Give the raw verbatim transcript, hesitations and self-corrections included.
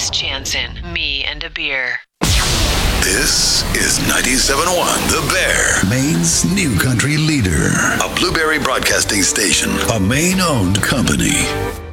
Alex Jansen, Me and a Beer. This is ninety-seven point one The Bear, Maine's new country leader. A Blueberry Broadcasting Station, a Maine-owned company.